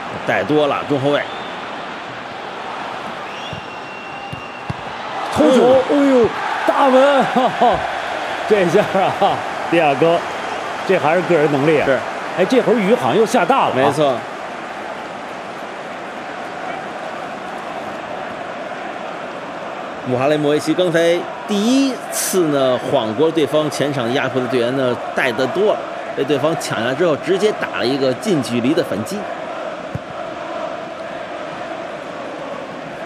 带多了中后卫。 头球，哎呦，大门！哈哈，这下啊，迪亚哥，这还是个人能力啊。 是。 哎，这会儿雨好像又下大了。 没错。穆哈雷莫维奇刚才第一次呢晃过对方前场压迫的队员呢带得多了，被对方抢下之后直接打了一个近距离的反击。